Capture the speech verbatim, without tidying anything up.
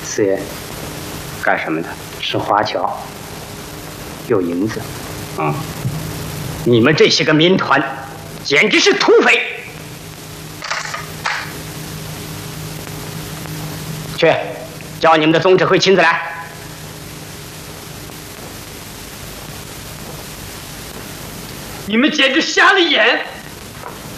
四爷， 干什么的？ 是华侨，有银子。 嗯，你们这些个民团，简直是土匪！去，叫你们的总指挥亲自来。 你们简直瞎了眼！